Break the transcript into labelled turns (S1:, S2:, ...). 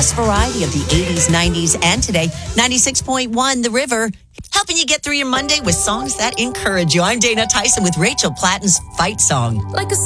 S1: best variety of the 80s, 90s, and today. 96.1 The River, helping you get through your Monday with songs that encourage you. I'm Dana Tyson with Rachel Platten's Fight Song.
S2: Like a